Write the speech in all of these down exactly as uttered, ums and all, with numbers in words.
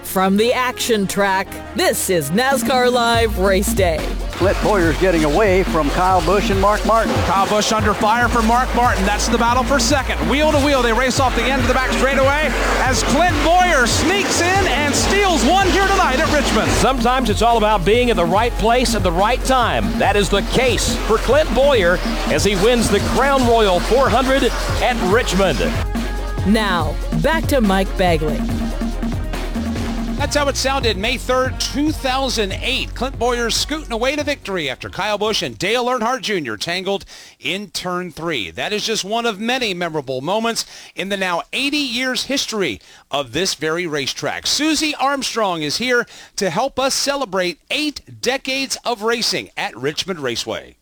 From the action track, this is NASCAR Live Race Day. Clint Bowyer's getting away from Kyle Busch and Mark Martin. Kyle Busch under fire for Mark Martin. That's the battle for second. Wheel to wheel, they race off the end of the back straightaway as Clint Bowyer sneaks in and steals one here tonight at Richmond. Sometimes it's all about being in the right place at the right time. That is the case for Clint Bowyer as he wins the Crown Royal four hundred at Richmond. Now, back to Mike Bagley. That's how it sounded May third, two thousand eight. Clint Bowyer scooting away to victory after Kyle Busch and Dale Earnhardt Junior tangled in turn three. That is just one of many memorable moments in the now eighty years history of this very racetrack. Susie Armstrong is here to help us celebrate eight decades of racing at Richmond Raceway.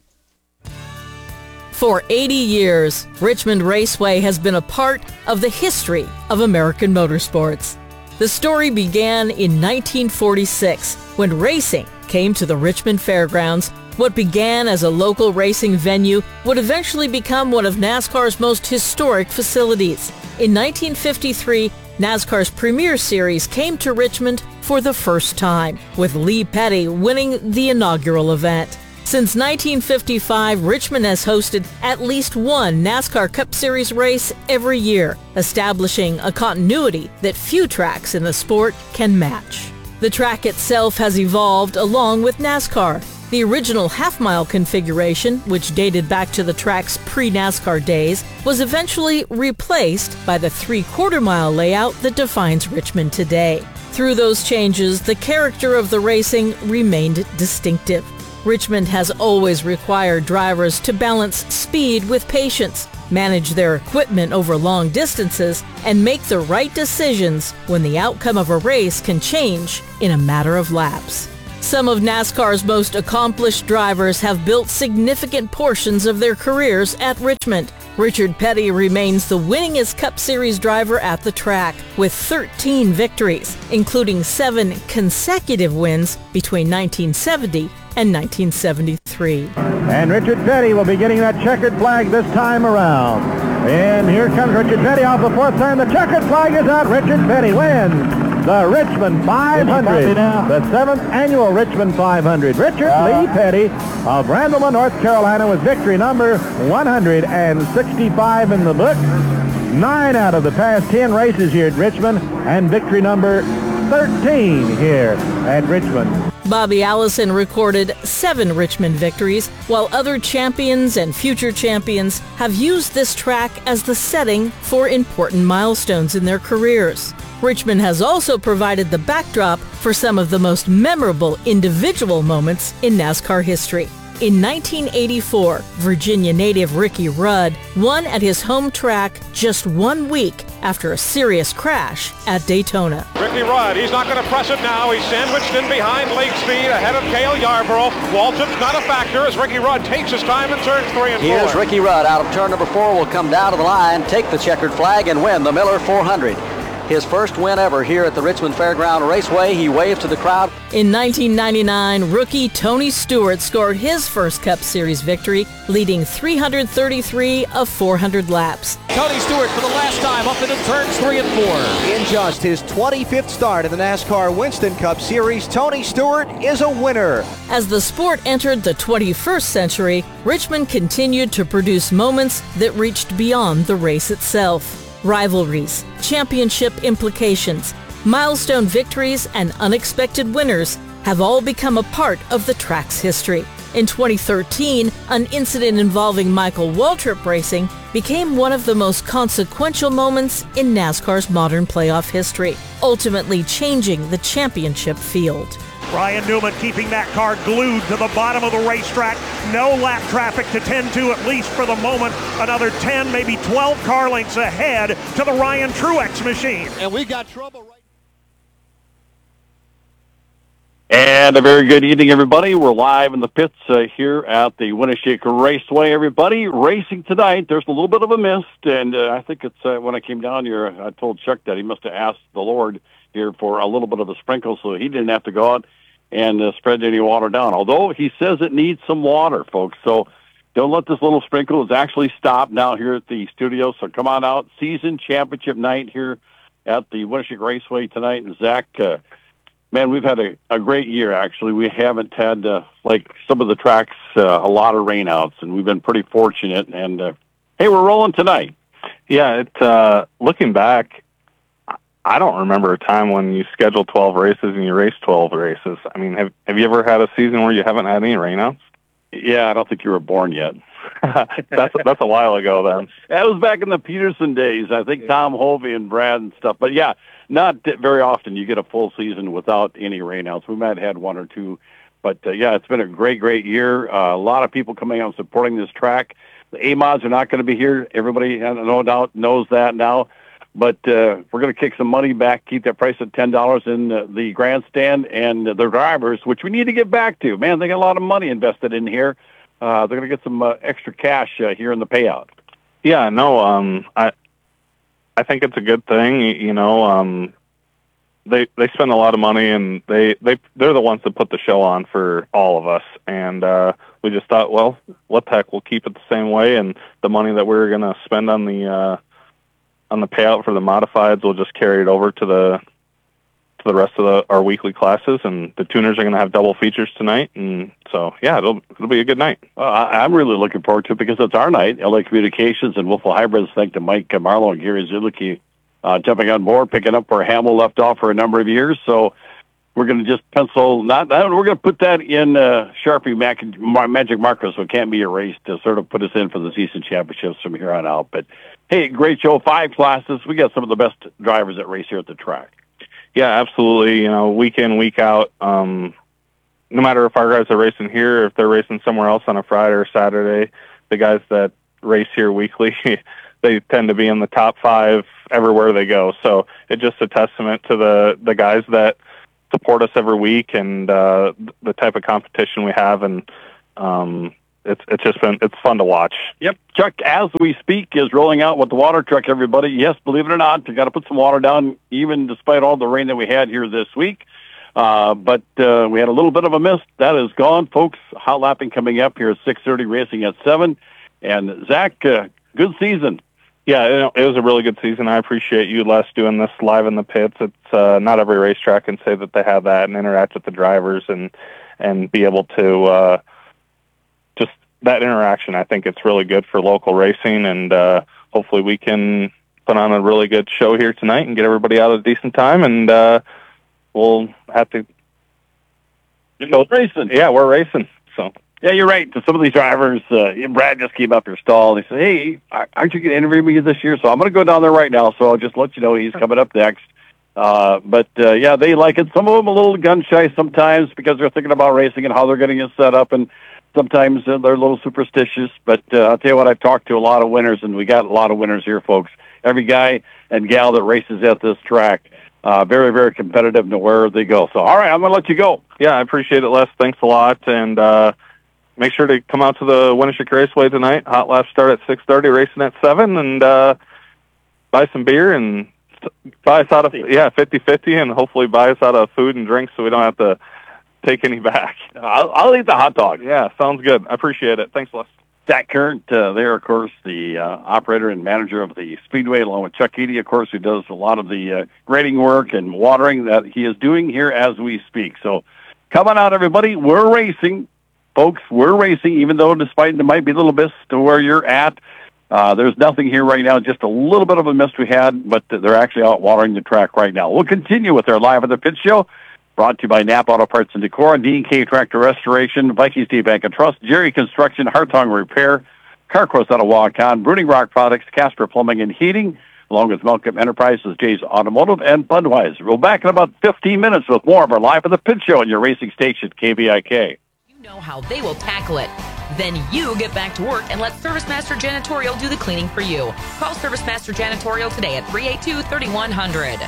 For eighty years, Richmond Raceway has been a part of the history of American motorsports. The story began in nineteen forty-six when racing came to the Richmond Fairgrounds. What began as a local racing venue would eventually become one of NASCAR's most historic facilities. In nineteen fifty-three, NASCAR's Premier Series came to Richmond for the first time, with Lee Petty winning the inaugural event. Since nineteen fifty-five, Richmond has hosted at least one NASCAR Cup Series race every year, establishing a continuity that few tracks in the sport can match. The track itself has evolved along with NASCAR. The original half-mile configuration, which dated back to the track's pre-NASCAR days, was eventually replaced by the three-quarter mile layout that defines Richmond today. Through those changes, the character of the racing remained distinctive. Richmond has always required drivers to balance speed with patience, manage their equipment over long distances, and make the right decisions when the outcome of a race can change in a matter of laps. Some of NASCAR's most accomplished drivers have built significant portions of their careers at Richmond. Richard Petty remains the winningest Cup Series driver at the track, with thirteen victories, including seven consecutive wins between nineteen seventy and nineteen seventy-three. And Richard Petty will be getting that checkered flag this time around. And here comes Richard Petty off the fourth turn. The checkered flag is out. Richard Petty wins the Richmond five hundred, the seventh annual Richmond five hundred. Richard uh, Lee Petty of Randleman, North Carolina, with victory number one hundred sixty-five in the book. Nine out of the past ten races here at Richmond, and victory number thirteen here at Richmond. Bobby Allison recorded seven Richmond victories, while other champions and future champions have used this track as the setting for important milestones in their careers. Richmond has also provided the backdrop for some of the most memorable individual moments in NASCAR history. In nineteen eighty-four, Virginia native Ricky Rudd won at his home track just one week after a serious crash at Daytona. Ricky Rudd, he's not going to press it now. He's sandwiched in behind late speed ahead of Cale Yarborough. Waltrop's not a factor as Ricky Rudd takes his time in turns three and Here's four. Here's Ricky Rudd out of turn number four, will come down to the line, take the checkered flag, and win the Miller four hundred. His first win ever here at the Richmond Fairground Raceway. He waved to the crowd. In nineteen ninety-nine, rookie Tony Stewart scored his first Cup Series victory, leading three hundred thirty-three of four hundred laps. Tony Stewart for the last time up into turns three and four. In just his twenty-fifth start in the NASCAR Winston Cup Series, Tony Stewart is a winner. As the sport entered the twenty-first century, Richmond continued to produce moments that reached beyond the race itself. Rivalries, championship implications, milestone victories, and unexpected winners have all become a part of the track's history. In twenty thirteen, an incident involving Michael Waltrip Racing became one of the most consequential moments in NASCAR's modern playoff history, ultimately changing the championship field. Ryan Newman keeping that car glued to the bottom of the racetrack. No lap traffic to tend to, at least for the moment. Another ten, maybe twelve car lengths ahead to the Ryan Truex machine. And we got trouble right. And a very good evening, everybody. We're live in the pits uh, here at the Winneshiek Raceway, everybody. Racing tonight. There's a little bit of a mist, and uh, I think it's uh, when I came down here, I told Chuck that he must have asked the Lord here for a little bit of a sprinkle so he didn't have to go out and uh, spread any water down. Although he says it needs some water, folks. So don't let this little sprinkle. It's actually stopped now here at the studio. So come on out. Season championship night here at the Winneshiek Raceway tonight. And Zach, uh, Man, we've had a, a great year, actually. We haven't had, uh, like some of the tracks, uh, a lot of rainouts, and we've been pretty fortunate. And, uh, hey, we're rolling tonight. Yeah, it, uh, looking back, I don't remember a time when you schedule twelve races and you race twelve races. I mean, have have you ever had a season where you haven't had any rainouts? Yeah, I don't think you were born yet. that's that's a while ago then. That was back in the Peterson days. I think Tom Hovey and Brad and stuff. But yeah, not very often you get a full season without any rainouts. We might have had one or two. But uh, yeah, it's been a great, great year. Uh, a lot of people coming out and supporting this track. The A-Mods are not going to be here. Everybody, no doubt, knows that now. But uh, we're going to kick some money back, keep that price at ten dollars in uh, the grandstand, and uh, the drivers, which we need to get back to. Man, they got a lot of money invested in here. Uh, they're going to get some uh, extra cash uh, here in the payout. Yeah, no, um, I I think it's a good thing. You know, um, they they spend a lot of money, and they they they're the ones that put the show on for all of us. And uh, we just thought, well, what the heck, we'll keep it the same way, and the money that we were going to spend on the uh, on the payout for the modifieds, we'll just carry it over to the to the rest of the, our weekly classes, and the tuners are going to have double features tonight, and so yeah, it'll it'll be a good night. Well, I, I'm really looking forward to it because it's our night. L A Communications and Wolfville Hybrids, thank to Mike Marlowe and Gary Zulicki uh, jumping on board, picking up where Hamill left off for a number of years. So we're going to just pencil not. We're going to put that in uh, Sharpie Mac, Magic Markers, so it can't be erased to sort of put us in for the season championships from here on out. But hey, great show, five classes. We got some of the best drivers that race here at the track. Yeah, absolutely. You know, week in, week out. Um, no matter if our guys are racing here, or if they're racing somewhere else on a Friday or Saturday, the guys that race here weekly, they tend to be in the top five everywhere they go. So it's just a testament to the the guys that support us every week, and uh, the type of competition we have, and um, it's it's just been it's fun to watch. Yep, Chuck, as we speak, is rolling out with the water truck. Everybody, yes, believe it or not, you got to put some water down, even despite all the rain that we had here this week. Uh, but uh, we had a little bit of a mist. That is gone, folks. Hot lapping coming up here at six thirty, racing at seven. And Zach, uh, good season. Yeah, it was a really good season. I appreciate you, Les, doing this live in the pits. It's uh, not every racetrack can say that they have that and interact with the drivers and and be able to uh, just that interaction. I think it's really good for local racing, and uh, hopefully we can put on a really good show here tonight and get everybody out at a decent time. And uh, we'll have to go racing. Yeah, we're racing. So. Yeah, you're right. To some of these drivers, uh, Brad just came up your stall, and he said, hey, aren't you going to interview me this year? So I'm going to go down there right now, so I'll just let you know he's coming up next. Uh, but, uh, yeah, they like it. Some of them a little gun-shy sometimes because they're thinking about racing and how they're getting it set up, and sometimes uh, they're a little superstitious. But uh, I'll tell you what, I've talked to a lot of winners, and we got a lot of winners here, folks. Every guy and gal that races at this track, uh, very, very competitive to where they go. So, all right, I'm going to let you go. Yeah, I appreciate it, Les. Thanks a lot, and uh make sure to come out to the Winneshiek Raceway tonight. Hot laps start at six thirty, racing at seven, and uh, buy some beer and buy us out of yeah fifty-fifty, and hopefully buy us out of food and drinks so we don't have to take any back. I'll, I'll eat the hot dog. Yeah, sounds good. I appreciate it. Thanks, Les. Zach Current, uh, there, of course, the uh, operator and manager of the Speedway, along with Chuck Eady, of course, who does a lot of the uh, grading work and watering that he is doing here as we speak. So come on out, everybody. We're racing. Folks, we're racing, even though despite there might be a little mist to where you're at. Uh, there's nothing here right now, just a little bit of a mist we had, but they're actually out watering the track right now. We'll continue with our Live at the Pit show, brought to you by Napa Auto Parts and Decor, D and K Tractor Restoration, Vikings State Bank and Trust, Jerry Construction, Hartong Repair, Carcross out of Waukon, Bruning Rock Products, Casper Plumbing and Heating, along with Malcolm Enterprises, Jay's Automotive, and Budweiser. We'll back in about fifteen minutes with more of our Live at the Pit show on your racing station, K V I K. Know how they will tackle it. Then you get back to work and let ServiceMaster Janitorial do the cleaning for you. Call ServiceMaster Janitorial today at three eight two, three one zero zero.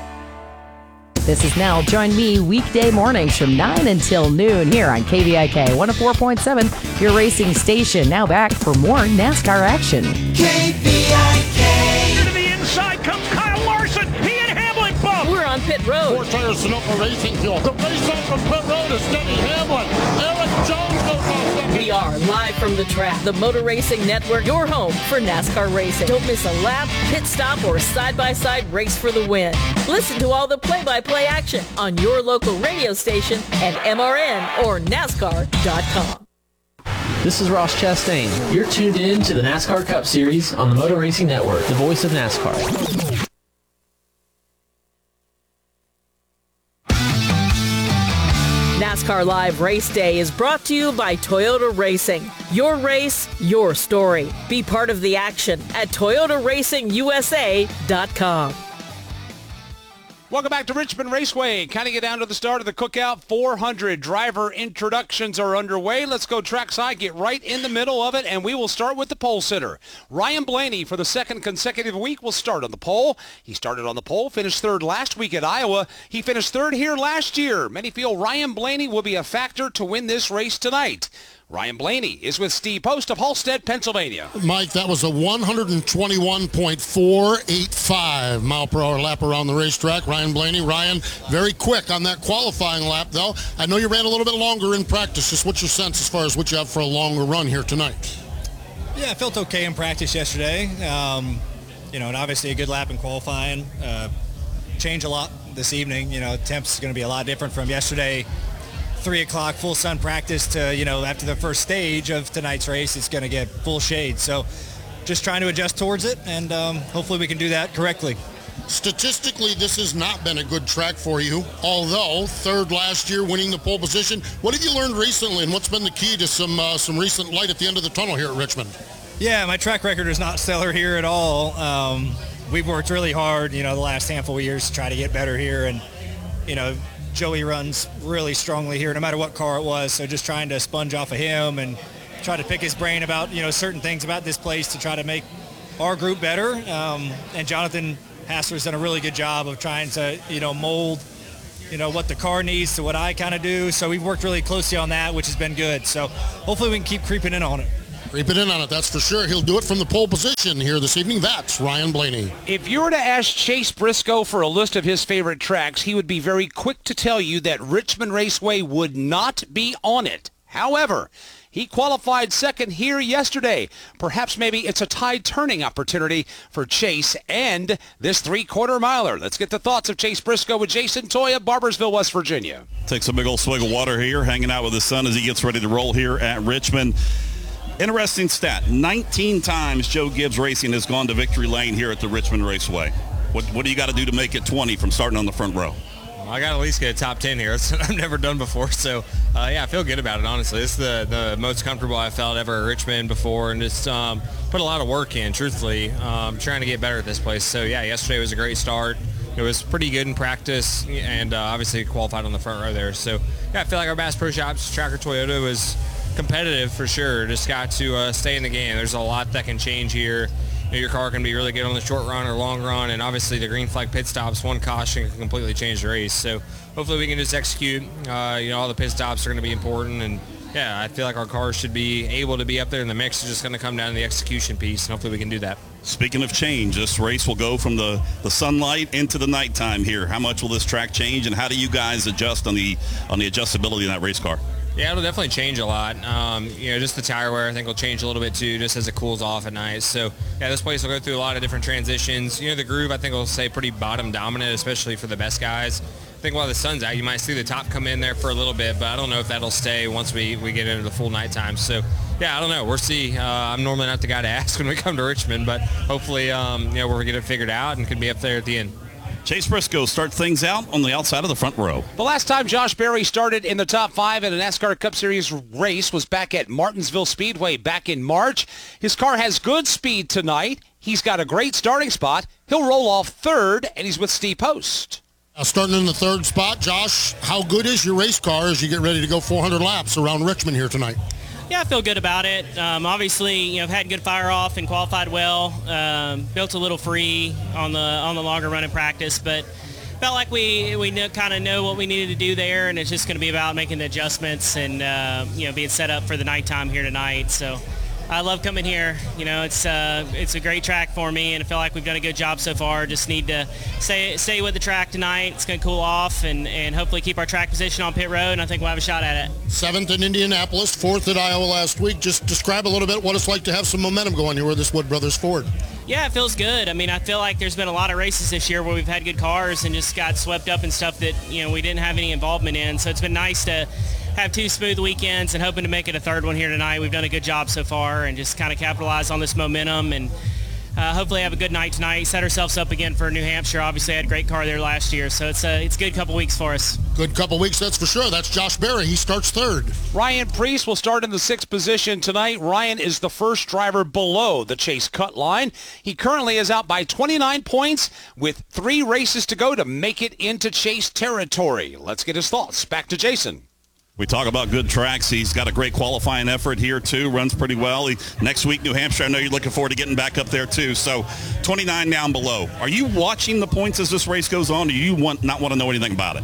This is Nell. Join me weekday mornings from nine until noon here on K V I K one oh four point seven, your racing station. Now back for more NASCAR action. K V I K. To the inside comes Kyle Larson. He and Hamlin bump. We're on pit road. Four tires to Sunoco Racing Fuel. The race on from pit road is Denny Hamlin. Eric We are live from the track, the Motor Racing Network, your home for NASCAR racing. Don't miss a lap, pit stop, or side-by-side race for the win. Listen to all the play-by-play action on your local radio station at M R N or NASCAR dot com. This is Ross Chastain. You're tuned in to the NASCAR Cup Series on the Motor Racing Network, the voice of NASCAR. NASCAR Live Race Day is brought to you by Toyota Racing. Your race, your story. Be part of the action at Toyota Racing U S A dot com. Welcome back to Richmond Raceway. Kind of get down to the start of the Cookout four hundred. Driver introductions are underway. Let's go trackside, get right in the middle of it, and we will start with the pole sitter. Ryan Blaney, for the second consecutive week, will start on the pole. He started on the pole, finished third last week at Iowa. He finished third here last year. Many feel Ryan Blaney will be a factor to win this race tonight. Ryan Blaney is with Steve Post of Halstead, Pennsylvania. Mike, that was a one twenty-one point four eight five mile per hour lap around the racetrack. Ryan Blaney, Ryan, very quick on that qualifying lap, though. I know you ran a little bit longer in practice. Just what's your sense as far as what you have for a longer run here tonight? Yeah, I felt okay in practice yesterday. Um, you know, and obviously a good lap in qualifying. Uh, change a lot this evening. You know, temps is going to be a lot different from yesterday. Three o'clock full sun practice to, you know, after the first stage of tonight's race, it's going to get full shade. So just trying to adjust towards it, and um, hopefully we can do that correctly. Statistically, this has not been a good track for you, although third last year, winning the pole position. What have you learned recently, and what's been the key to some uh, some recent light at the end of the tunnel here at Richmond? Yeah, my track record is not stellar here at all. Um, we've worked really hard, you know, the last handful of years to try to get better here, and, you know, Joey runs really strongly here no matter what car it was, so just trying to sponge off of him and try to pick his brain about, you know, certain things about this place to try to make our group better. Um, and Jonathan Hassler's done a really good job of trying to, you know, mold, you know, what the car needs to what I kind of do. So we've worked really closely on that, which has been good. So hopefully we can keep creeping in on it. Creeping in on it, that's for sure. He'll do it from the pole position here this evening. That's Ryan Blaney. If you were to ask Chase Briscoe for a list of his favorite tracks, he would be very quick to tell you that Richmond Raceway would not be on it. However, he qualified second here yesterday. Perhaps maybe it's a tide turning opportunity for Chase and this three-quarter miler. Let's get the thoughts of Chase Briscoe with Jason Toya, Barbersville, West Virginia. Takes a big old swig of water here, hanging out with his son as he gets ready to roll here at Richmond. Interesting stat, nineteen times Joe Gibbs Racing has gone to victory lane here at the Richmond Raceway. What, what do you got to do to make it twenty from starting on the front row? Well, I got to at least get a top ten here. That's what I've never done before. So, uh, yeah, I feel good about it, honestly. This is the, the most comfortable I've felt ever at Richmond before, and just um, put a lot of work in, truthfully, um, trying to get better at this place. So, yeah, yesterday was a great start. It was pretty good in practice, and uh, obviously qualified on the front row there. So, yeah, I feel like our Bass Pro Shops Tracker Toyota was competitive for sure. Just got to uh, stay in the game. There's a lot that can change here. You know, your car can be really good on the short run or long run, and obviously the green flag pit stops, one caution can completely change the race. So hopefully we can just execute. Uh, you know, all the pit stops are going to be important, and yeah, I feel like our cars should be able to be up there in the mix. It's just going to come down to the execution piece, and hopefully we can do that. Speaking of change, this race will go from the, the sunlight into the nighttime here. How much will this track change, and how do you guys adjust on the on the adjustability in that race car? Yeah, it'll definitely change a lot. Um, you know, just the tire wear I think will change a little bit too, just as it cools off at night. So, yeah, this place will go through a lot of different transitions. You know, the groove I think will stay pretty bottom dominant, especially for the best guys. I think while the sun's out, you might see the top come in there for a little bit, but I don't know if that'll stay once we, we get into the full nighttime. So, yeah, I don't know. We'll see. Uh, I'm normally not the guy to ask when we come to Richmond, but hopefully, um, you know, we're going to get it figured out and could be up there at the end. Chase Briscoe starts things out on the outside of the front row. The last time Josh Berry started in the top five in a NASCAR Cup Series race was back at Martinsville Speedway back in March. His car has good speed tonight. He's got a great starting spot. He'll roll off third, and he's with Steve Post. Uh, starting in the third spot, Josh, how good is your race car as you get ready to go four hundred laps around Richmond here tonight? Yeah, I feel good about it. Um, obviously, you know, I've had good fire off and qualified well. Um, built a little free on the on the longer run in practice, but felt like we we kind of know what we needed to do there, and it's just going to be about making the adjustments and uh, you know being set up for the nighttime here tonight. So I love coming here. You know, it's uh, it's a great track for me, and I feel like we've done a good job so far. Just need to stay stay with the track tonight. It's going to cool off, and, and hopefully keep our track position on pit road, and I think we'll have a shot at it. Seventh in Indianapolis, fourth at Iowa last week. Just describe a little bit what it's like to have some momentum going here with this Wood Brothers Ford. Yeah, it feels good. I mean, I feel like there's been a lot of races this year where we've had good cars and just got swept up in stuff that, you know, we didn't have any involvement in. So it's been nice to have two smooth weekends and hoping to make it a third one here tonight. We've done a good job so far and just kind of capitalize on this momentum and uh, hopefully have a good night tonight. Set ourselves up again for New Hampshire. Obviously, I had a great car there last year, so it's a, it's a good couple weeks for us. Good couple weeks, that's for sure. That's Josh Berry. He starts third. Ryan Preece will start in the sixth position tonight. Ryan is the first driver below the Chase cut line. He currently is out by twenty-nine points with three races to go to make it into Chase territory. Let's get his thoughts. Back to Jason. We talk about good tracks. He's got a great qualifying effort here, too. Runs pretty well. He, next week, New Hampshire, I know you're looking forward to getting back up there, too. So twenty-nine down below. Are you watching the points as this race goes on, or do you want not want to know anything about it?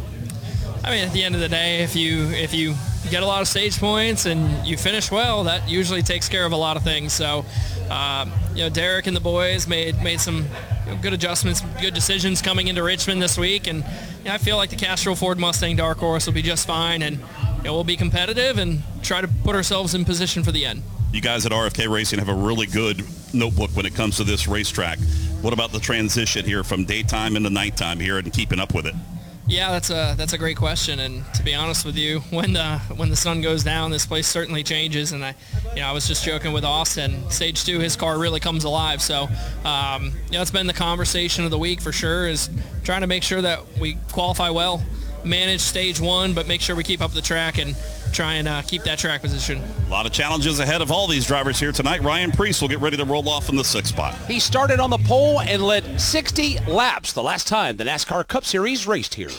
I mean, at the end of the day, if you if you get a lot of stage points and you finish well, that usually takes care of a lot of things. So, um, you know, Derek and the boys made made some you know, good adjustments, good decisions coming into Richmond this week, and you know, I feel like the Castrol Ford Mustang Dark Horse will be just fine, and you know, we'll be competitive and try to put ourselves in position for the end. You guys at R F K Racing have a really good notebook when it comes to this racetrack. What about the transition here from daytime into nighttime here and keeping up with it? Yeah, that's a that's a great question, and to be honest with you, when the when the sun goes down, this place certainly changes. And I, you know, I was just joking with Austin. Stage two, his car really comes alive. So, um, you know, it's been the conversation of the week for sure. Is trying to make sure that we qualify well, manage stage one, but make sure we keep up the track and try and uh, keep that track position. A lot of challenges ahead of all these drivers here tonight. Ryan Preece will get ready to roll off in the sixth spot. He started on the pole and led sixty laps the last time the NASCAR Cup Series raced here.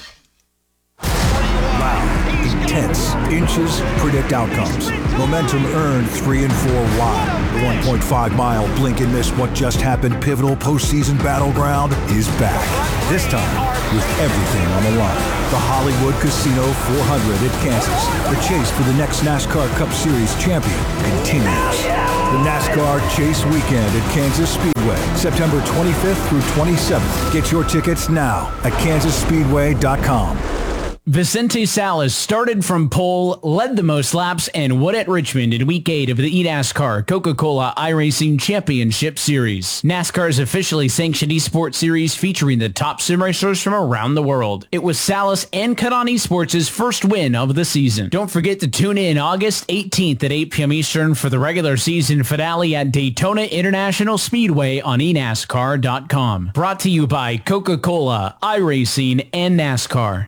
Loud, intense, inches predict outcomes. Momentum earned three and four wide. The one point five mile blink and miss what just happened pivotal postseason battleground is back. This time with everything on the line. The Hollywood Casino four hundred at Kansas. The chase for the next NASCAR Cup Series champion continues. The NASCAR Chase Weekend at Kansas Speedway, September twenty-fifth through twenty-seventh. Get your tickets now at kansas speedway dot com. Vicente Salas started from pole, led the most laps, and won at Richmond in Week eight of the eNASCAR Coca-Cola iRacing Championship Series. NASCAR's officially sanctioned eSports series featuring the top sim racers from around the world. It was Salas and Cut On Esports' first win of the season. Don't forget to tune in August eighteenth at eight p.m. Eastern for the regular season finale at Daytona International Speedway on e nascar dot com. Brought to you by Coca-Cola, iRacing, and NASCAR.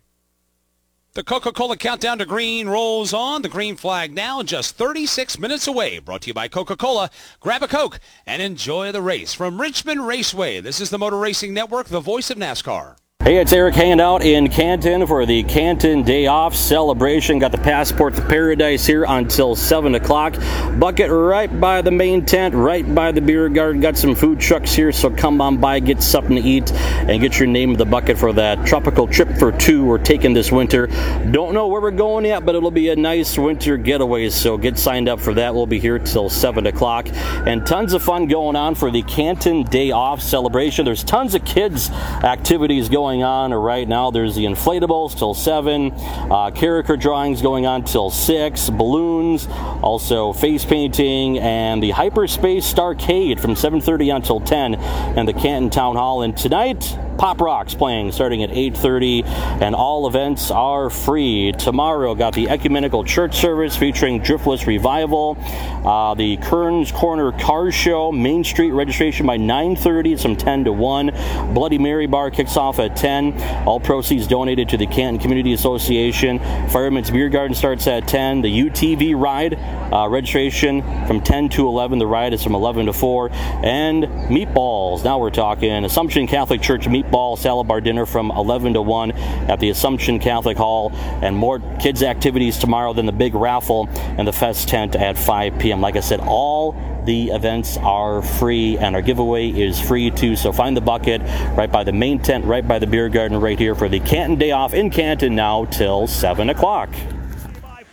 The Coca-Cola countdown to green rolls on. The green flag now just thirty-six minutes away. Brought to you by Coca-Cola. Grab a Coke and enjoy the race. From Richmond Raceway, this is the Motor Racing Network, the voice of NASCAR. Hey, it's Eric hanging out in Canton for the Canton Day Off celebration. Got the Passport to Paradise here until seven o'clock. Bucket right by the main tent, right by the beer garden. Got some food trucks here, so come on by, get something to eat, and get your name in the bucket for that tropical trip for two we're taking this winter. Don't know where we're going yet, but it'll be a nice winter getaway, so get signed up for that. We'll be here till seven o'clock. And tons of fun going on for the Canton Day Off celebration. There's tons of kids' activities going on right now. There's the inflatables till seven, uh, character drawings going on till six, balloons, also face painting, and the Hyperspace Starcade from seven thirty until ten, and the Canton Town Hall. And tonight, Pop Rock's playing starting at eight thirty, and all events are free. Tomorrow, got the Ecumenical Church Service featuring Driftless Revival, uh, the Kearns Corner Car Show, Main Street registration by nine thirty, it's from ten to one. Bloody Mary Bar kicks off at ten. All proceeds donated to the Canton Community Association. Fireman's Beer Garden starts at ten. The U T V ride, uh, registration from ten to eleven. The ride is from eleven to four. And meatballs. Now we're talking Assumption Catholic Church meatball salad bar dinner from eleven to one at the Assumption Catholic Hall. And more kids' activities tomorrow than the big raffle and the fest tent at five p.m. Like I said, all the events are free, and our giveaway is free too. So find the bucket right by the main tent, right by the beer garden, right here for the Canton Day Off in Canton now till seven o'clock.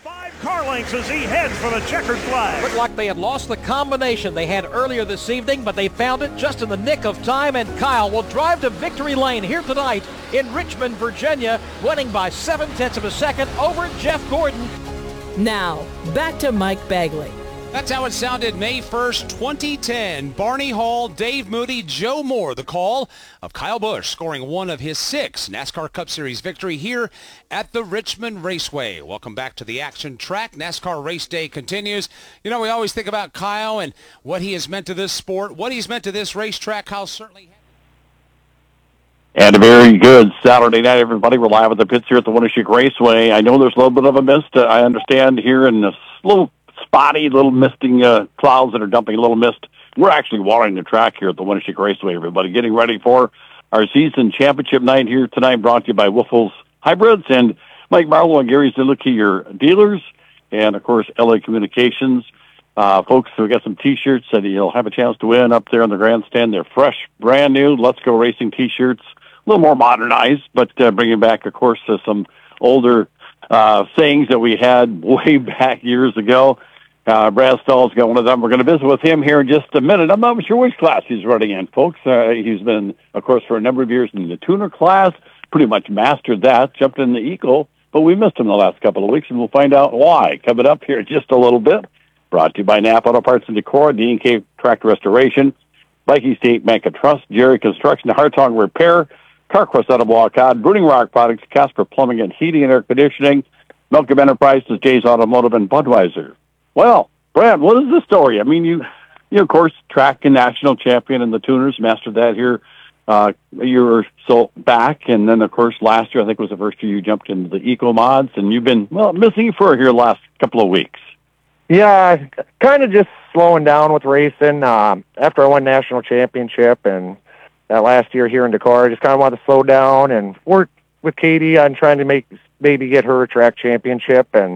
car lengths as he heads for the checkered flag. Looked like they had lost the combination they had earlier this evening, but they found it just in the nick of time, and Kyle will drive to victory lane here tonight in Richmond, Virginia, winning by seven-tenths of a second over Jeff Gordon. Now, back to Mike Bagley. That's how it sounded May first, twenty ten. Barney Hall, Dave Moody, Joe Moore, the call of Kyle Busch scoring one of his six NASCAR Cup Series victory here at the Richmond Raceway. Welcome back to the action track. NASCAR Race Day continues. You know, we always think about Kyle and what he has meant to this sport, what he's meant to this racetrack. Kyle certainly And a very good Saturday night, everybody. We're live at the pits here at the Winneshiek Raceway. I know there's a little bit of a mist. Uh, I understand here in this little spotty, little misting uh, clouds that are dumping a little mist. We're actually watering the track here at the Winneshiek Raceway, everybody. Getting ready for our season championship night here tonight, brought to you by Wolfels Hybrids and Mike Marlowe and Gary Zillicki, your dealers, and, of course, L A Communications. Uh, folks, we got some T-shirts that you'll have a chance to win up there on the grandstand. They're fresh, brand new Let's Go Racing T-shirts. A little more modernized, but uh, bringing back, of course, uh, some older uh, sayings that we had way back years ago. Uh, Brad Stahl's got one of them. We're going to visit with him here in just a minute. I'm not sure which class he's running in, folks. Uh, he's been, of course, for a number of years in the tuner class, pretty much mastered that, jumped in the Eco, but we missed him the last couple of weeks, and we'll find out why. Coming up here in just a little bit. Brought to you by Napa Auto Parts and Decor, D and K Tractor Restoration, Viking State Bank of Trust, Jerry Construction, Hartong Repair, CarQuest out of Walcott, Brooding Rock Products, Casper Plumbing and Heating and Air Conditioning, Milk of Enterprises, Jay's Automotive, and Budweiser. Well, Brad, what is the story? I mean, you, you of course, track and national champion in the tuners, mastered that here uh, a year or so back, and then, of course, last year, I think was the first year you jumped into the Eco Mods, and you've been, well, missing for here the last couple of weeks. Yeah, kind of just slowing down with racing. Um, after I won national championship and that last year here in Dakar, I just kind of wanted to slow down and work with Katie on trying to make maybe get her a track championship. And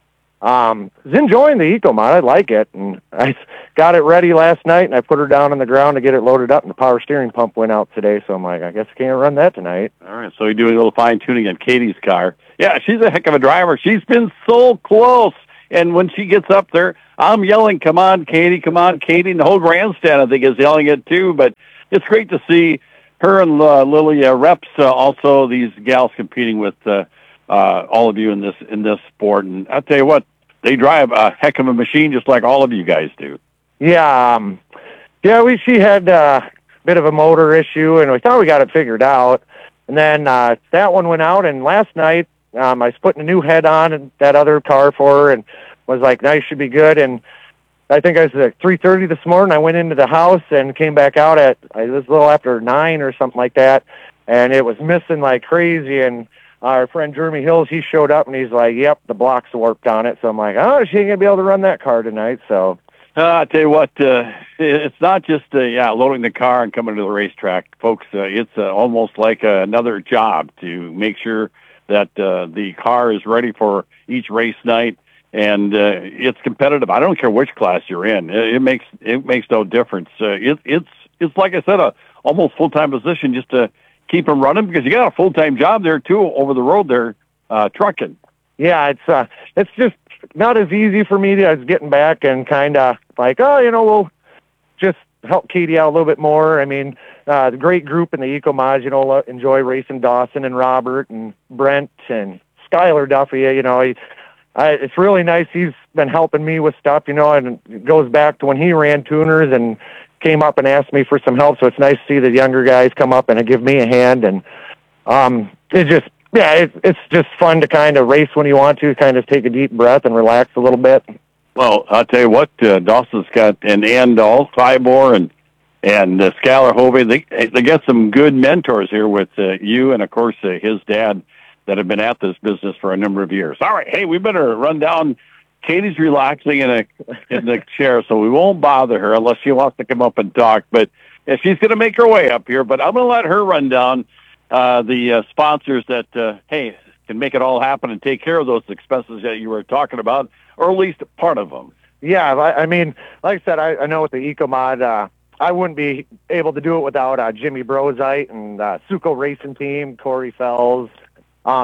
um, was enjoying the Eco Mod. I like it, and I got it ready last night, and I put her down on the ground to get it loaded up, and the power steering pump went out today. So I'm like, I guess I can't run that tonight. All right, so you're doing a little fine tuning on Katie's car. Yeah, she's a heck of a driver. She's been so close. And when she gets up there, I'm yelling, come on, Katie, come on, Katie. And the whole grandstand, I think, is yelling it too. But it's great to see her and uh, Lily uh, reps, uh, also these gals competing with uh, uh, all of you in this in this sport. And I'll tell you what, they drive a heck of a machine just like all of you guys do. Yeah, um, yeah, we she had uh, a bit of a motor issue, and we thought we got it figured out. And then uh, that one went out, and last night, Um, I was putting a new head on and that other car for her and was like, nice, should be good. And I think I was at three thirty this morning. I went into the house and came back out at, it was a little after nine or something like that. And it was missing like crazy. And our friend Jeremy Hills, he showed up and he's like, yep, the block's warped on it. So I'm like, oh, she ain't going to be able to run that car tonight. So Uh, I tell you what, uh, it's not just uh, yeah loading the car and coming to the racetrack, folks. Uh, it's uh, almost like uh, another job to make sure that uh, the car is ready for each race night, and uh, it's competitive. I don't care which class you're in; it, it makes it makes no difference. Uh, it, it's it's like I said, a almost full time position just to keep them running because you got a full time job there too over the road there uh, trucking. Yeah, it's uh, it's just not as easy for me as getting back and kind of like, oh, you know, we'll just help Katie out a little bit more. I mean, uh, the great group in the Eco Mods, you know, enjoy racing Dawson and Robert and Brent and Skylar Duffy. You know, he, I, it's really nice. He's been helping me with stuff, you know, and it goes back to when he ran tuners and came up and asked me for some help. So it's nice to see the younger guys come up and give me a hand. And um, it's just, yeah, it, it's just fun to kind of race when you want to, kind of take a deep breath and relax a little bit. Well, I'll tell you what, uh, Dawson's got an Andal, Cybor, and and uh, Skylar Hovey. They they got some good mentors here with uh, you and, of course, uh, his dad that have been at this business for a number of years. All right, hey, we better run down. Katie's relaxing in a in the chair, so we won't bother her unless she wants to come up and talk. But yeah, she's going to make her way up here. But I'm going to let her run down uh, the uh, sponsors that, uh, hey, can make it all happen and take care of those expenses that you were talking about, or at least part of them. Yeah, I, I mean, like I said, I, I know with the Eco Mod, uh, I wouldn't be able to do it without uh, Jimmy Brozite and uh, Suco Racing Team, Corey Fells. Um,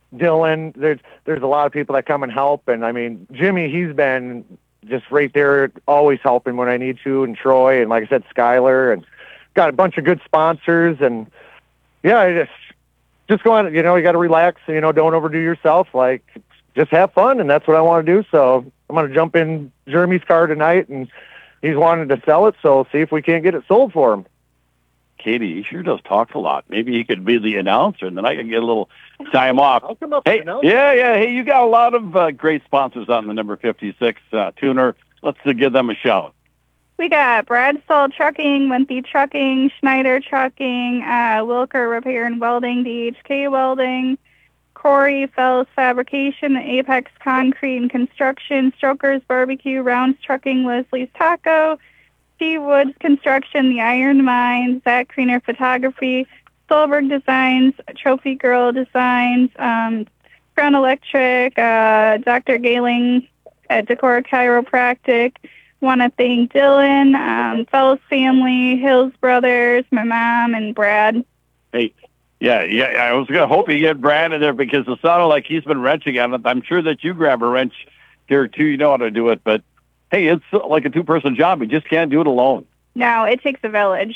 Dylan. There's there's a lot of people that come and help, and I mean Jimmy, he's been just right there, always helping when I need to, and Troy, and like I said, Skylar, and got a bunch of good sponsors, and yeah, I just just go on. You know, you got to relax. You know, don't overdo yourself. Like, just have fun, and that's what I want to do. So I'm going to jump in Jeremy's car tonight, and he's wanted to sell it, so see if we can't get it sold for him. Katie, he sure does talk a lot. Maybe he could be the announcer, and then I can get a little time off. I'll come up Hey, and announce. yeah, yeah. Hey, you got a lot of uh, great sponsors on the number fifty-six uh, tuner. Let's uh, give them a shout. We got Bradstall Trucking, Wimpy Trucking, Schneider Trucking, uh, Wilker Repair and Welding, D H K Welding, Corey Fells Fabrication, Apex Concrete and Construction, Strokers Barbecue, Rounds Trucking, Leslie's Taco, Steve Woods Construction, The Iron Mine, Zach Kriener Photography, Stolberg Designs, Trophy Girl Designs, um, Crown Electric, uh, Doctor Galing at Decor Chiropractic. Want to thank Dylan, um, Fellows Family, Hills Brothers, my mom, and Brad. Hey, yeah, yeah. I was going to hope you get Brad in there because it sounded like he's been wrenching on it. I'm sure that you grab a wrench here, too. You know how to do it, but hey, it's like a two-person job. You just can't do it alone. No, it takes a village.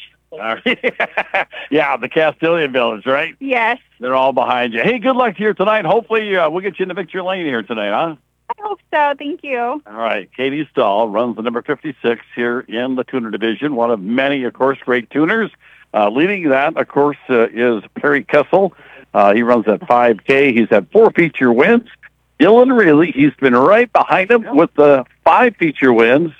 Yeah, the Castilian Village, right? Yes. They're all behind you. Hey, good luck to you tonight. Hopefully uh, we'll get you in the victory lane here tonight, huh? I hope so. Thank you. All right. Katie Stahl runs the number fifty-six here in the tuner division, one of many, of course, great tuners. Uh, leading that, of course, uh, is Perry Kessel. Uh, he runs at five K. He's had four feature wins. Dylan Reilly, he's been right behind him with the five feature wins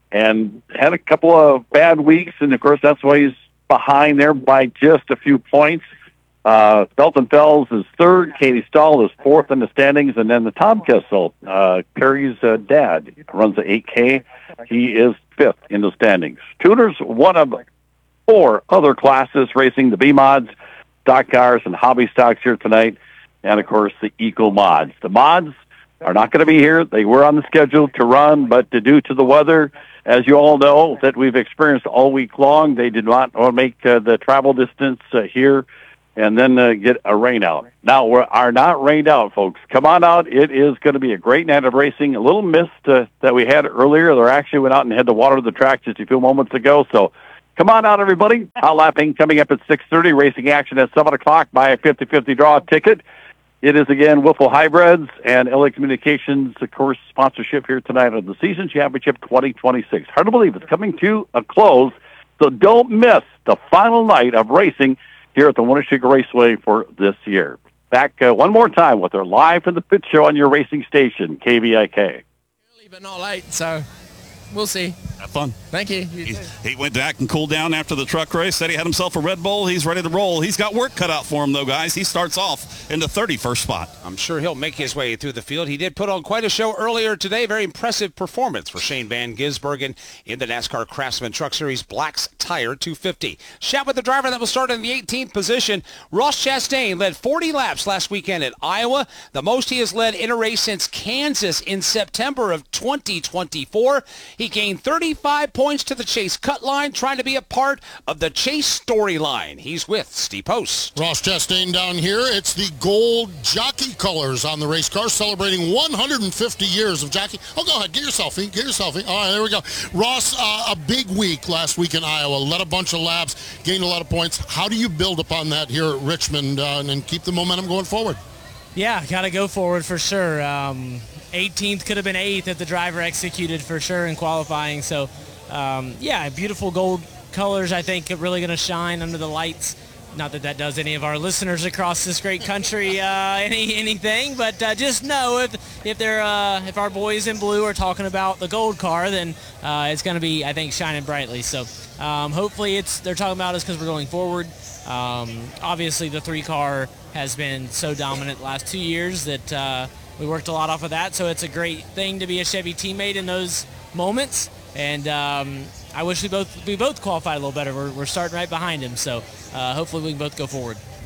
and had a couple of bad weeks, and, of course, that's why he's behind there by just a few points. Uh, Belton Fells is third. Katie Stahl is fourth in the standings. And then the Tom Kessel, uh, Perry's uh, dad, runs the eight K. He is fifth in the standings. Tuners, one of four other classes racing the B-Mods, stock cars, and hobby stocks here tonight. And, of course, the Eco Mods. The Mods are not going to be here. They were on the schedule to run, but due to the weather, as you all know, that we've experienced all week long, they did not want to make uh, the travel distance uh, here and then uh, get a rain out. Now, we are not rained out, folks. Come on out. It is going to be a great night of racing. A little mist uh, that we had earlier. They actually went out and had to water the track just a few moments ago. So come on out, everybody. Hot lapping coming up at six thirty. Racing action at seven o'clock. Buy a fifty-fifty draw ticket. It is, again, Whipple Hybrids and L A Communications, of course, sponsorship here tonight of the Season Championship twenty twenty-six. Hard to believe it's coming to a close, so don't miss the final night of racing here at the Winnebago Raceway for this year. Back uh, one more time with our Live from the Pit Show on your racing station, K V I K. Early but not late, so we'll see. Have fun. Thank you. you he, he went back and cooled down after the truck race. Said he had himself a Red Bull. He's ready to roll. He's got work cut out for him, though, guys. He starts off in the thirty-first spot. I'm sure he'll make his way through the field. He did put on quite a show earlier today. Very impressive performance for Shane Van Gisbergen in the NASCAR Craftsman Truck Series Black's Tire two fifty. Chat with the driver that will start in the eighteenth position. Ross Chastain led forty laps last weekend at Iowa, the most he has led in a race since Kansas in September of twenty twenty-four. He gained thirty-five points to the Chase cut line, trying to be a part of the Chase storyline. He's with Steve Post. Ross Chastain down here. It's the gold jockey colors on the race car, celebrating one hundred fifty years of jockey. Oh, go ahead. Get your selfie. Get your selfie. All right, there we go. Ross, uh, a big week last week in Iowa. Led a bunch of laps, gained a lot of points. How do you build upon that here at Richmond uh, and keep the momentum going forward? Yeah, got to go forward for sure. Um, eighteenth could have been eighth if the driver executed for sure in qualifying. So, um, yeah, beautiful gold colors, I think, are really going to shine under the lights. Not that that does any of our listeners across this great country uh, any anything, but uh, just know if if they're uh, if our boys in blue are talking about the gold car, then uh, it's going to be, I think, shining brightly. So um, hopefully it's they're talking about us because we're going forward. Um, obviously, the three car has been so dominant the last two years that uh, we worked a lot off of that. So it's a great thing to be a Chevy teammate in those moments. And um, I wish we both we both qualified a little better. We're, we're starting right behind him, so uh, hopefully we can both go forward.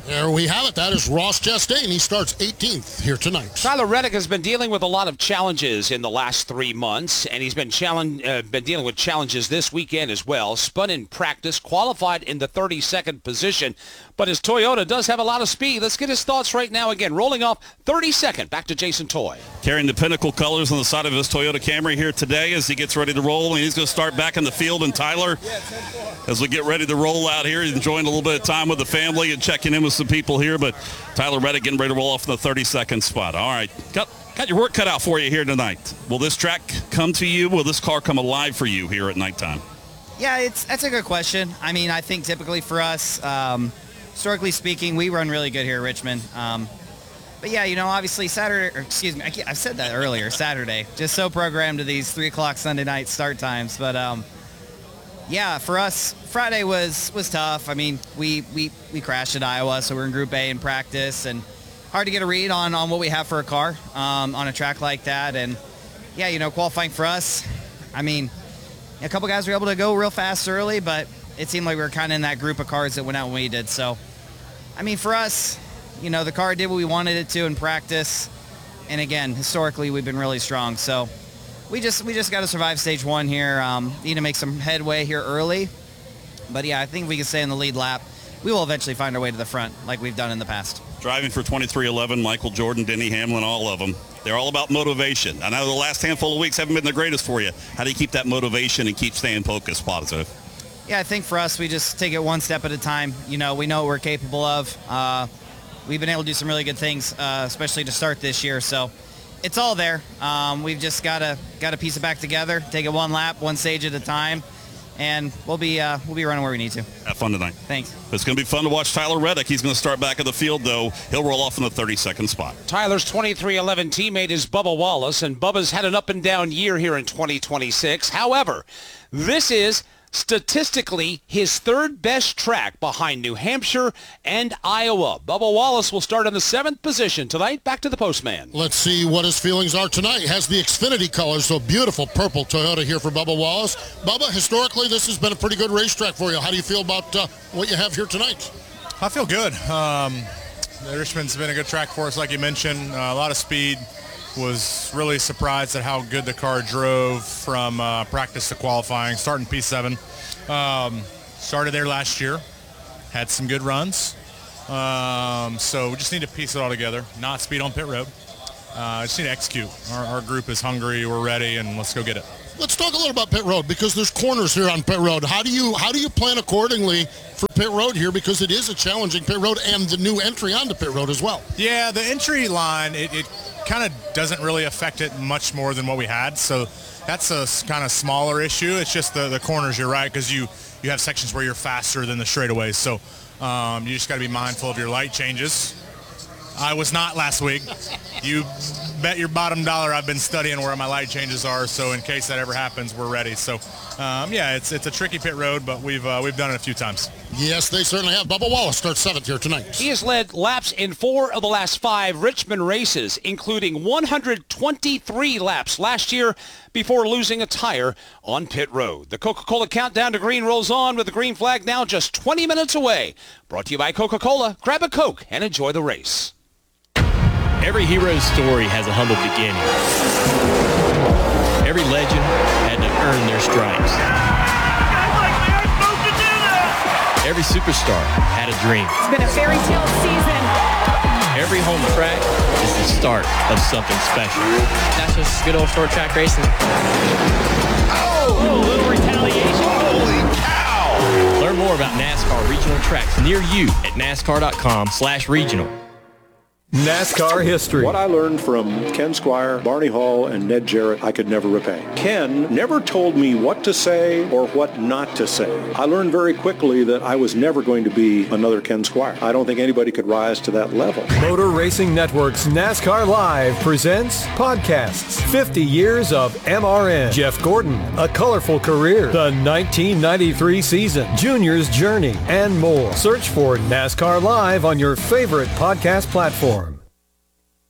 There we have it. That is Ross Chastain. He starts eighteenth here tonight. Tyler Reddick has been dealing with a lot of challenges in the last three months, and he's been challenge, uh, been dealing with challenges this weekend as well. Spun in practice, qualified in the thirty-second position, but his Toyota does have a lot of speed. Let's get his thoughts right now. Again, rolling off thirty-second. Back to Jason Toy. Carrying the Pinnacle colors on the side of his Toyota Camry here today as he gets ready to roll, and he's going to start back in the field. And Tyler, as we get ready to roll out here, he's enjoying a little bit of time with the family and checking in with some people here, but Tyler Reddick getting ready to roll off in the thirty-second spot. All right, got, got your work cut out for you here tonight. Will this track come to you? Will this car come alive for you here at nighttime? Yeah, it's that's a good question. I mean, I think typically for us, um, historically speaking, we run really good here at Richmond. Um, but yeah, you know, obviously Saturday, or excuse me, I, I said that earlier, Saturday. Just so programmed to these three o'clock Sunday night start times. But um, yeah, for us, Friday was was tough. I mean, we, we, we crashed at Iowa, so we're in Group A in practice, and hard to get a read on, on what we have for a car um, on a track like that. And yeah, you know, qualifying for us, I mean, a couple guys were able to go real fast early, but it seemed like we were kind of in that group of cars that went out when we did. So, I mean, for us, you know, the car did what we wanted it to in practice. And again, historically, we've been really strong. So we just we just got to survive stage one here. Um, need to make some headway here early. But yeah, I think we can stay in the lead lap. We will eventually find our way to the front like we've done in the past. Driving for twenty-three eleven, Michael Jordan, Denny Hamlin, all of them. They're all about motivation. I know the last handful of weeks haven't been the greatest for you. How do you keep that motivation and keep staying focused, positive? Yeah, I think for us, we just take it one step at a time. You know, we know what we're capable of. Uh, we've been able to do some really good things, uh, especially to start this year. So it's all there. Um, we've just got to got to piece it back together, take it one lap, one stage at a time, and we'll be uh, we'll be running where we need to. Have fun tonight. Thanks. It's going to be fun to watch Tyler Reddick. He's going to start back in the field, though. He'll roll off in the thirty-second spot. Tyler's twenty-three eleven teammate is Bubba Wallace, and Bubba's had an up-and-down year here in twenty twenty-six. However, this is statistically his third best track behind New Hampshire and Iowa. Bubba Wallace will start in the seventh position tonight. Back to the postman. Let's see what his feelings are tonight. He has the Xfinity colors, so beautiful purple Toyota here for Bubba Wallace. Bubba, historically, this has been a pretty good racetrack for you. How do you feel about uh, what you have here tonight? I feel good. Um, Richmond's been a good track for us, like you mentioned. Uh, a lot of speed. Was really surprised at how good the car drove from uh, practice to qualifying, starting P seven. Um, started there last year, had some good runs. Um, so we just need to piece it all together, not speed on pit road. Uh, just need to execute. Our, our group is hungry, we're ready, and let's go get it. Let's talk a little about pit road because there's corners here on pit road. How do you how do you plan accordingly for pit road here because it is a challenging pit road and the new entry onto pit road as well? Yeah, the entry line, it, it kind of doesn't really affect it much more than what we had. So that's a kind of smaller issue. It's just the, the corners, you're right, because you, you have sections where you're faster than the straightaways. So um, you just got to be mindful of your light changes. I was not last week. You bet your bottom dollar I've been studying where my light changes are, so in case that ever happens, we're ready. So, um, yeah, it's it's a tricky pit road, but we've uh, we've done it a few times. Yes, they certainly have. Bubba Wallace starts seventh here tonight. He has led laps in four of the last five Richmond races, including one hundred twenty-three laps last year before losing a tire on pit road. The Coca-Cola countdown to green rolls on with the green flag now just twenty minutes away. Brought to you by Coca-Cola. Grab a Coke and enjoy the race. Every hero's story has a humble beginning. Every legend had to earn their stripes. Every superstar had a dream. It's been a fairy tale season. Every home track is the start of something special. That's just good old short track racing. Oh, a little retaliation. Holy cow! Learn more about NASCAR regional tracks near you at NASCAR.com slash regional. NASCAR history. What I learned from Ken Squire, Barney Hall, and Ned Jarrett, I could never repay. Ken never told me what to say or what not to say. I learned very quickly that I was never going to be another Ken Squire. I don't think anybody could rise to that level. Motor Racing Network's NASCAR Live presents podcasts. fifty years of M R N. Jeff Gordon, A Colorful Career. The nineteen ninety-three season. Junior's Journey, and more. Search for NASCAR Live on your favorite podcast platform.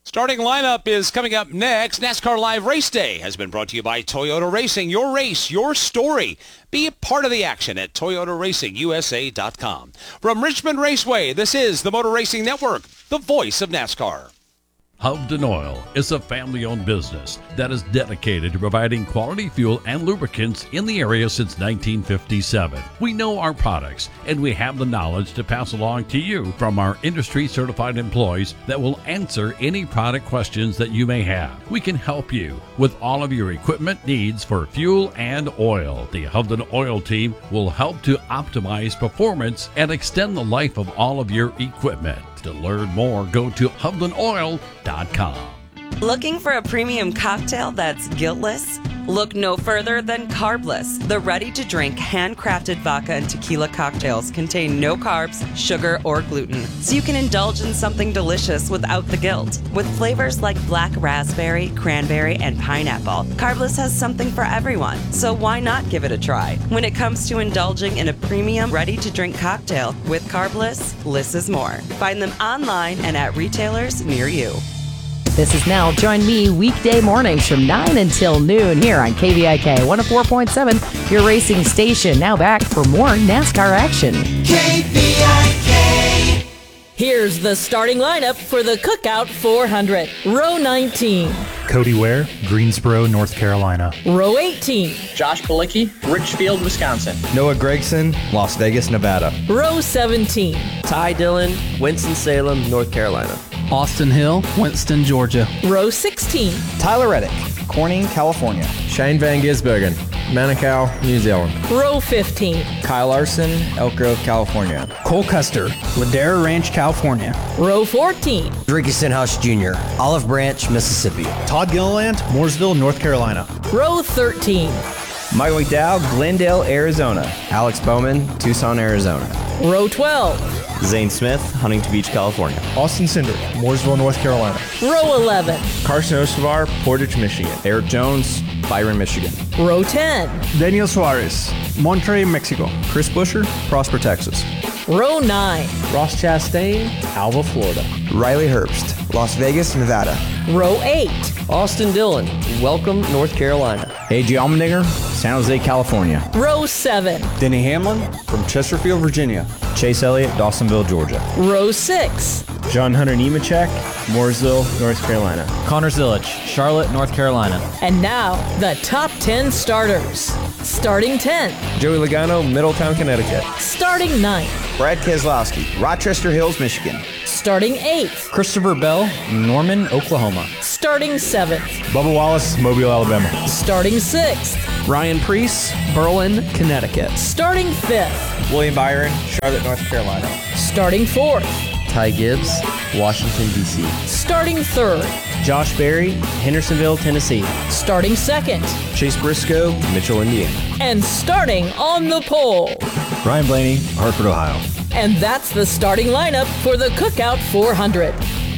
Starting lineup is coming up next. NASCAR Live Race Day has been brought to you by Toyota Racing. Your race, your story. Be a part of the action at Toyota Racing U S A dot com. From Richmond Raceway, this is the Motor Racing Network, the voice of NASCAR. Hovden Oil is a family-owned business that is dedicated to providing quality fuel and lubricants in the area since nineteen fifty-seven. We know our products, and we have the knowledge to pass along to you from our industry-certified employees that will answer any product questions that you may have. We can help you with all of your equipment needs for fuel and oil. The Hovden Oil team will help to optimize performance and extend the life of all of your equipment. To learn more, go to Hovden Oil dot com. Looking for a premium cocktail that's guiltless? Look no further than Carbless. The ready-to-drink, handcrafted vodka and tequila cocktails contain no carbs, sugar, or gluten, so you can indulge in something delicious without the guilt. With flavors like black raspberry, cranberry, and pineapple, Carbless has something for everyone, so why not give it a try? When it comes to indulging in a premium, ready-to-drink cocktail with Carbless, less is more. Find them online and at retailers near you. This is Nell. Join me weekday mornings from nine until noon here on K V I K one oh four point seven, your racing station. Now back for more NASCAR action. K V I K. Here's the starting lineup for the Cookout four hundred. Row nineteen. Cody Ware, Greensboro, North Carolina. Row eighteen. Josh Balicki, Richfield, Wisconsin. Noah Gregson, Las Vegas, Nevada. Row seventeen. Ty Dillon, Winston-Salem, North Carolina. Austin Hill, Winston, Georgia. Row sixteen. Tyler Reddick, Corning, California. Shane Van Gisbergen, Manukau, New Zealand. Row fifteen. Kyle Larson, Elk Grove, California. Cole Custer, Ladera Ranch, California. Row fourteen. Ricky Stenhouse Junior, Olive Branch, Mississippi. Todd Gilliland, Mooresville, North Carolina. Row thirteen. Michael McDowell, Glendale, Arizona. Alex Bowman, Tucson, Arizona. Row twelve. Zane Smith, Huntington Beach, California. Austin Cindric, Mooresville, North Carolina. Row eleven. Carson Ostovar, Portage, Michigan. Eric Jones, Byron, Michigan. Row ten. Daniel Suarez, Monterrey, Mexico. Chris Busher, Prosper, Texas. Row nine. Ross Chastain, Alva, Florida. Riley Herbst, Las Vegas, Nevada. Row eight. Austin Dillon, Welcome, North Carolina. A J Allmendinger, San Jose, California. Row seven. Denny Hamlin from Chesterfield, Virginia. Chase Elliott, Dawsonville, Georgia. Row six. John Hunter Nemechek, Mooresville, North Carolina. Connor Zillich, Charlotte, North Carolina. And now, the top ten starters. Starting tenth. Joey Logano, Middletown, Connecticut. Starting ninth. Brad Keselowski, Rochester Hills, Michigan. Starting eighth. Christopher Bell, Norman, Oklahoma. Starting seventh. Bubba Wallace, Mobile, Alabama. Starting sixth. Ryan Preece, Berlin, Connecticut. Starting fifth. William Byron, Charlotte, North Carolina. Starting fourth. Ty Gibbs, Washington, D C. Starting third. Josh Berry, Hendersonville, Tennessee. Starting second. Chase Briscoe, Mitchell, Indiana. And starting on the pole. Ryan Blaney, Hartford, Ohio. And that's the starting lineup for the Cookout four hundred.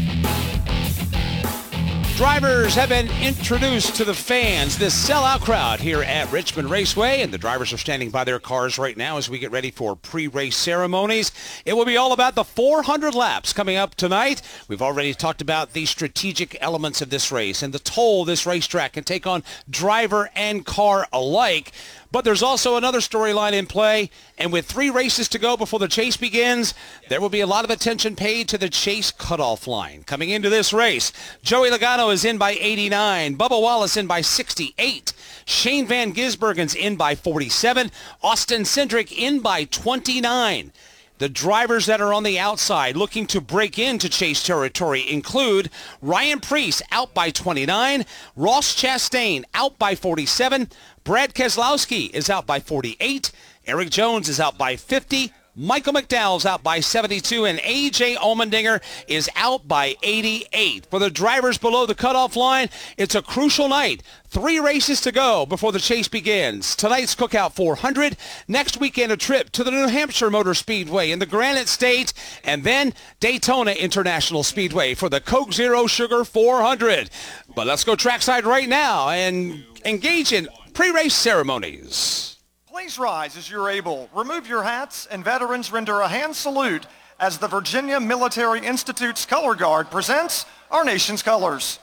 Drivers have been introduced to the fans, this sellout crowd here at Richmond Raceway, and the drivers are standing by their cars right now as we get ready for pre-race ceremonies. It will be all about the four hundred laps coming up tonight. We've already talked about the strategic elements of this race and the toll this racetrack can take on driver and car alike. But there's also another storyline in play, and with three races to go before the chase begins, there will be a lot of attention paid to the chase cutoff line. Coming into this race, Joey Logano is in by eighty-nine, Bubba Wallace in by sixty-eight, Shane Van Gisbergen's in by forty-seven, Austin Cindric in by twenty-nine. The drivers that are on the outside looking to break into chase territory include Ryan Preece out by twenty-nine, Ross Chastain out by forty-seven, Brad Keselowski is out by forty-eight, Eric Jones is out by fifty, Michael McDowell's out by seventy-two, and A J Allmendinger is out by eighty-eight. For the drivers below the cutoff line, it's a crucial night. Three races to go before the chase begins. Tonight's Cookout four hundred. Next weekend, a trip to the New Hampshire Motor Speedway in the Granite State, and then Daytona International Speedway for the Coke Zero Sugar four hundred. But let's go trackside right now and engage in pre-race ceremonies. Please rise as you're able. Remove your hats, and veterans render a hand salute as the Virginia Military Institute's Color Guard presents our nation's colors.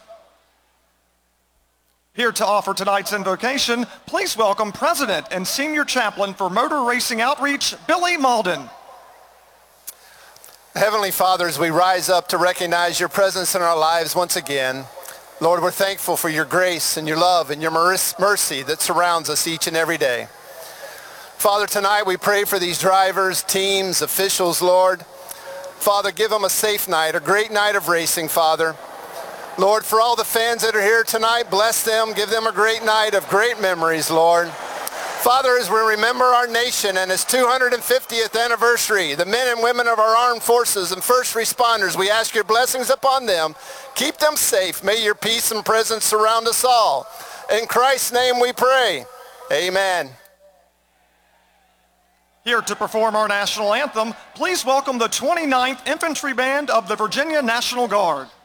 Here to offer tonight's invocation, please welcome President and Senior Chaplain for Motor Racing Outreach, Billy Malden. Heavenly Father, as we rise up to recognize your presence in our lives once again, Lord, we're thankful for your grace and your love and your mercy that surrounds us each and every day. Father, tonight we pray for these drivers, teams, officials, Lord. Father, give them a safe night, a great night of racing, Father. Lord, for all the fans that are here tonight, bless them, give them a great night of great memories, Lord. Father, as we remember our nation and its two hundred fiftieth anniversary, the men and women of our armed forces and first responders, we ask your blessings upon them. Keep them safe. May your peace and presence surround us all. In Christ's name we pray. Amen. Here to perform our national anthem, please welcome the twenty-ninth Infantry Band of the Virginia National Guard.